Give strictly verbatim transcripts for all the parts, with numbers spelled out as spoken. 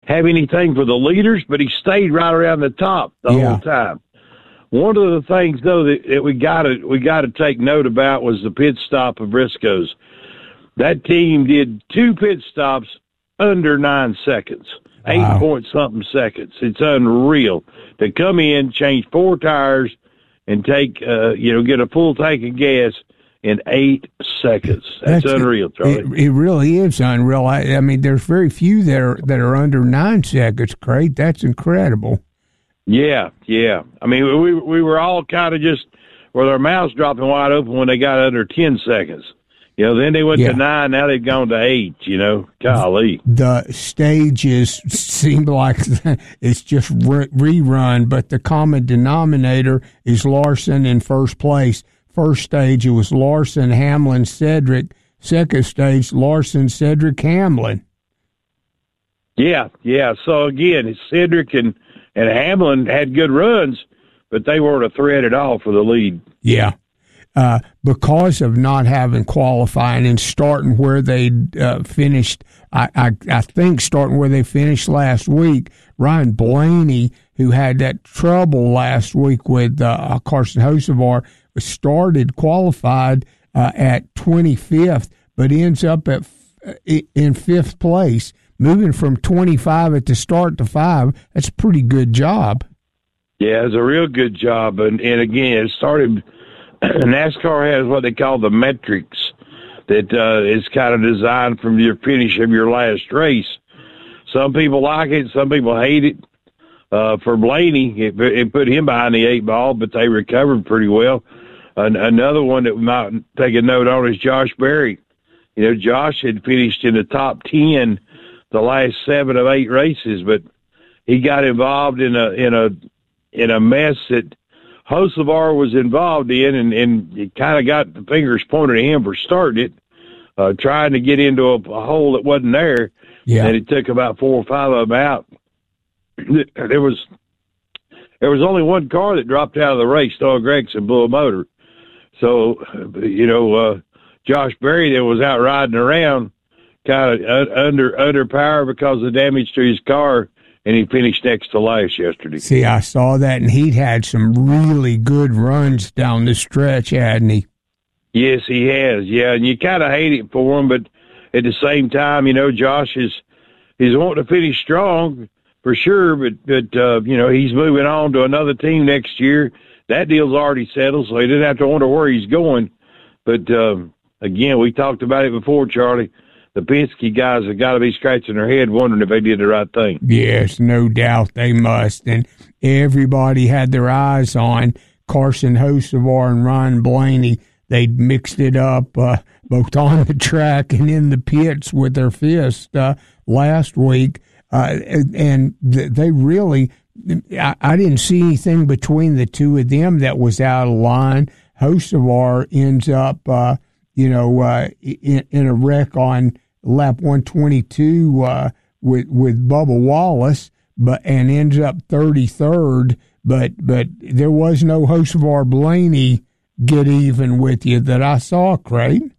have anything for the leaders, but he stayed right around the top the yeah. whole time. One of the things, though, that, that we got to we got to take note about was the pit stop of Briscoe's. That team did two pit stops under nine seconds, wow. eight point something seconds. It's unreal to come in, change four tires, and take uh, you know get a full tank of gas in eight seconds. That's, That's unreal, Charlie. It, it really is unreal. I, I mean, there's very few that are that are under nine seconds. Craig, that's incredible. Yeah, yeah. I mean, we we were all kind of just with our mouths dropping wide open when they got under ten seconds. You know, then they went yeah. to nine. Now they've gone to eight. You know, golly. The stages seem like it's just re- rerun, but the common denominator is Larson in first place. First stage, it was Larson, Hamlin, Cedric. Second stage, Larson, Cedric, Hamlin. Yeah, yeah. So again, it's Cedric and and Hamlin had good runs, but they weren't a threat at all for the lead. Yeah. Uh, because of not having qualifying and starting where they uh, finished, I, I, I think starting where they finished last week, Ryan Blaney, who had that trouble last week with uh, Carson Hocevar, started qualified uh, at twenty-fifth, but ends up at in fifth place, moving from twenty-five at the start to five. That's a pretty good job. Yeah, it's a real good job, and and again, it started. NASCAR has what they call the metrics that uh, is kind of designed from your finish of your last race. Some people like it, some people hate it. Uh, for Blaney, it, it put him behind the eight ball, but they recovered pretty well. An, another one that we might take a note on is Josh Berry. You know, Josh had finished in the top ten the last seven of eight races, but he got involved in a in a in a mess that Hocevar was involved in, and, and it kind of got the fingers pointed at him for starting it, uh, trying to get into a, a hole that wasn't there. Yeah. And it took about four or five of them out. There was there was only one car that dropped out of the race. Doug Gregson blew a motor. So, you know, uh, Josh Berry that was out riding around, kind of under under power because of damage to his car. And he finished next to last yesterday. See, I saw that, and he'd had some really good runs down the stretch, hadn't he? Yes, he has. Yeah, and you kind of hate it for him, but at the same time, you know, Josh is he's wanting to finish strong for sure. But but uh, you know, he's moving on to another team next year. That deal's already settled, so he didn't have to wonder where he's going. But um, again, we talked about it before, Charlie. The Penske guys have got to be scratching their head wondering if they did the right thing. Yes, no doubt they must. And everybody had their eyes on Carson Hocevar and Ryan Blaney. They mixed it up uh, both on the track and in the pits with their fist uh, last week. Uh, and they really, I, I didn't see anything between the two of them that was out of line. Hocevar ends up, uh, you know, uh, in, in a wreck on lap one twenty-two uh, with with Bubba Wallace, but and ends up thirty-third. But but there was no Hocevar Blaney get even with you that I saw, Craig.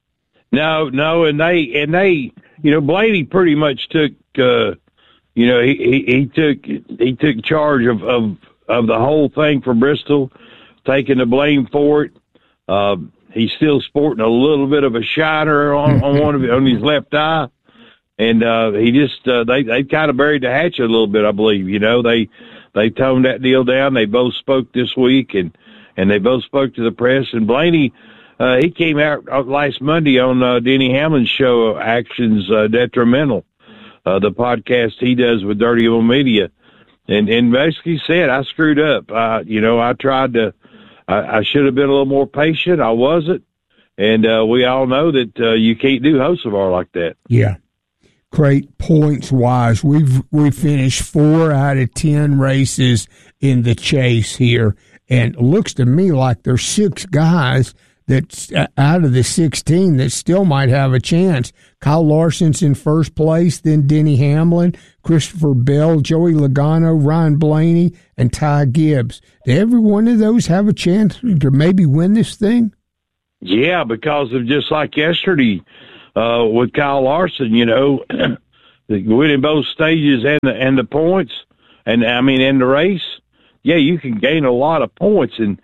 No, no, and they and they, you know, Blaney pretty much took, uh, you know, he, he he took he took charge of of of the whole thing for Bristol, taking the blame for it. Uh, He's still sporting a little bit of a shiner on, on one of on his left eye, and uh, he just uh, they they kind of buried the hatchet a little bit, I believe. You know, they they toned that deal down. They both spoke this week, and and they both spoke to the press. And Blaney, uh, he came out last Monday on uh, Denny Hamlin's show, Actions uh, Detrimental, uh, the podcast he does with Dirty Old Media, and and basically said, I screwed up. Uh, you know, I tried to. I, I should have been a little more patient. I wasn't. And uh, we all know that uh, you can't do Hocevar like that. Yeah. Great points-wise. We've we finished four out of ten races in the chase here. And it looks to me like there's six guys that's uh, out of the sixteen that still might have a chance. Kyle Larson's in first place, then Denny Hamlin, Christopher Bell, Joey Logano, Ryan Blaney, and Ty Gibbs. Do every one of those have a chance to maybe win this thing? Yeah, because of just like yesterday uh, with Kyle Larson, you know, winning both stages and the, and the points, and I mean, in the race, yeah, you can gain a lot of points. And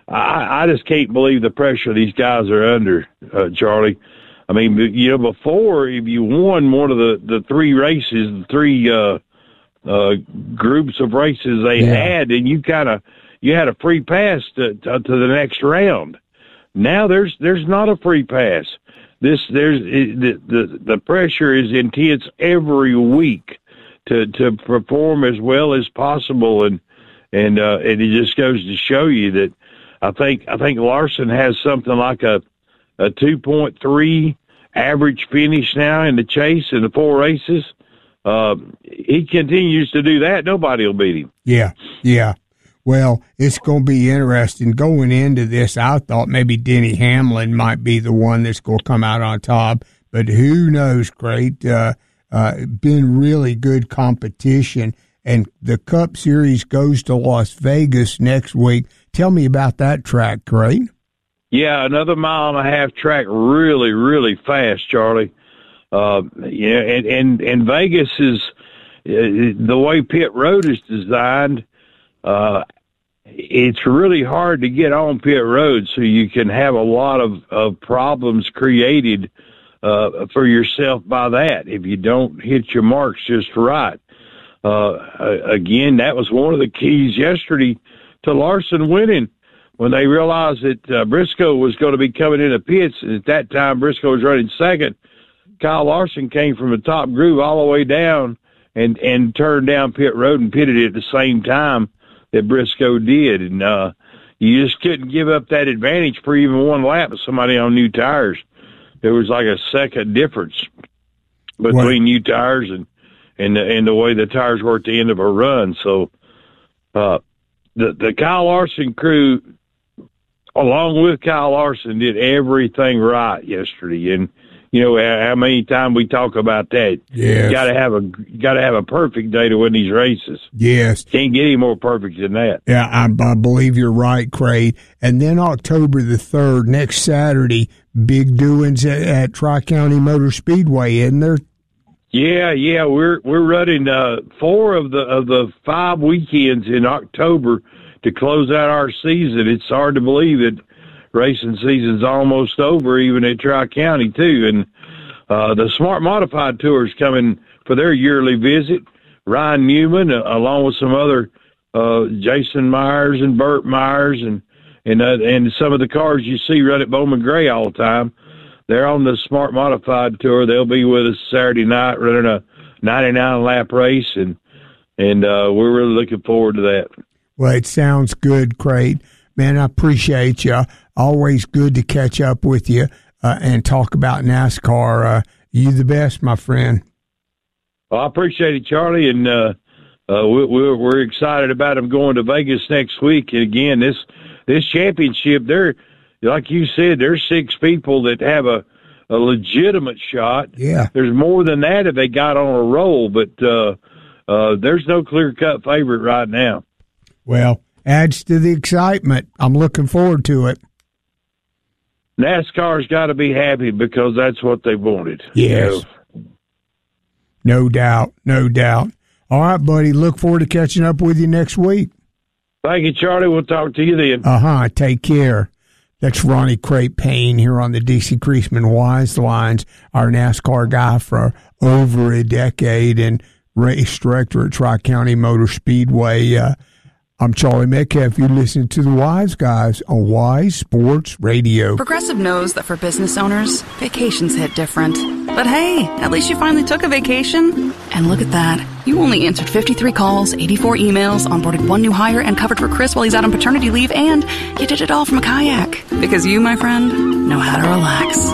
I, I just can't believe the pressure these guys are under, uh, Charlie. I mean, you know, before, if you won one of the, the three races, the three uh, uh, groups of races they yeah. had, and you kind of you had a free pass to, to to the next round. Now there's there's not a free pass. This there's it, the, the the pressure is intense every week to to perform as well as possible, and and uh, and it just goes to show you that I think I think Larson has something like a a two point three average finish now in the chase in the four races. Uh, he continues to do that, nobody will beat him. Yeah, yeah. Well, it's going to be interesting going into this. I thought maybe Denny Hamlin might be the one that's going to come out on top, but who knows, Crate? Uh, uh, been really good competition, and the Cup Series goes to Las Vegas next week. Tell me about that track, Crate. Yeah, another mile and a half track, really, really fast, Charlie. Uh, yeah, and, and, and Vegas is, uh, the way pit road is designed, uh, it's really hard to get on pit road, so you can have a lot of, of problems created uh, for yourself by that if you don't hit your marks just right. Uh, again, that was one of the keys yesterday to Larson winning. When they realized that uh, Briscoe was going to be coming into pits, at that time Briscoe was running second, Kyle Larson came from the top groove all the way down and, and turned down pit road and pitted at the same time that Briscoe did. And uh, you just couldn't give up that advantage for even one lap with somebody on new tires. There was like a second difference between what? new tires and, and, the, and the way the tires were at the end of a run. So uh, the, the Kyle Larson crew, along with Kyle Larson, did everything right yesterday. And, you know, how many times we talk about that. Yes. You gotta have a, you gotta have a perfect day to win these races. Yes. Can't get any more perfect than that. Yeah, I, I believe you're right, Craig. And then October the third, next Saturday, big doings at, at Tri-County Motor Speedway, isn't there? Yeah, yeah, we're, we're running, uh, four of the, of the five weekends in October to close out our season. It's hard to believe that racing season's almost over, even at Tri-County, too. And uh, the Smart Modified Tour is coming for their yearly visit. Ryan Newman, uh, along with some other uh, Jason Myers and Burt Myers and and, uh, and some of the cars you see run at Bowman Gray all the time, they're on the Smart Modified Tour. They'll be with us Saturday night running a ninety-nine lap race, and, and uh, we're really looking forward to that. Well, it sounds good, Craig. Man, I appreciate you. Always good to catch up with you uh, and talk about NASCAR. Uh, you the best, my friend. Well, I appreciate it, Charlie, and uh, uh, we, we're, we're excited about them going to Vegas next week. And again, this this championship, there, like you said, there's six people that have a, a legitimate shot. Yeah, there's more than that if they got on a roll, but uh, uh, there's no clear-cut favorite right now. Well, adds to the excitement. I'm looking forward to it. NASCAR's got to be happy because that's what they wanted. Yes. You know? No doubt. No doubt. All right, buddy. Look forward to catching up with you next week. Thank you, Charlie. We'll talk to you then. Uh-huh. Take care. That's Ronnie Crate Payne here on the D C Creasman Wise Lines, our NASCAR guy for over a decade and race director at Tri-County Motor Speedway. Uh, I'm Charlie Metcalf. You're listening to the Wise Guys on Wise Sports Radio. Progressive knows that for business owners, vacations hit different. But hey, at least you finally took a vacation. And look at that. You only answered fifty-three calls, eighty-four emails, onboarded one new hire, and covered for Chris while he's out on paternity leave, and you did it all from a kayak. Because you, my friend, know how to relax.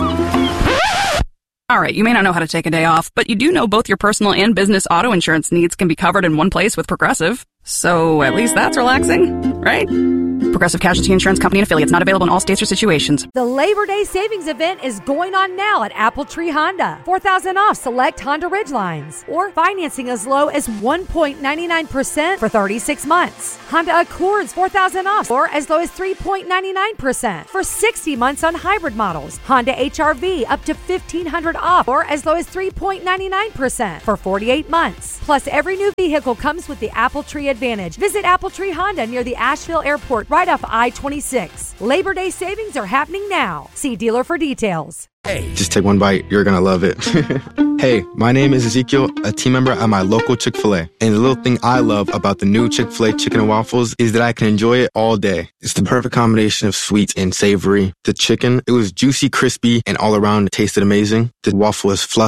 All right, you may not know how to take a day off, but you do know both your personal and business auto insurance needs can be covered in one place with Progressive. So at least that's relaxing, right? Progressive Casualty Insurance Company and affiliates. Not available in all states or situations. The Labor Day savings event is going on now at Apple Tree Honda. four thousand dollars off select Honda Ridgelines. Or financing as low as one point nine nine percent for thirty-six months. Honda Accords four thousand dollars off or as low as three point nine nine percent for sixty months on hybrid models. Honda H R V up to fifteen hundred dollars off or as low as three point nine nine percent for forty-eight months. Plus, every new vehicle comes with the Apple Tree Advantage. Visit Apple Tree Honda near the Asheville Airport right off I twenty-six. Labor Day savings are happening now. See dealer for details. Hey. Just take one bite. You're going to love it. Hey, my name is Ezekiel, a team member at my local Chick-fil-A. And the little thing I love about the new Chick-fil-A chicken and waffles is that I can enjoy it all day. It's the perfect combination of sweet and savory. The chicken, it was juicy, crispy, and all around it tasted amazing. The waffle is fluffy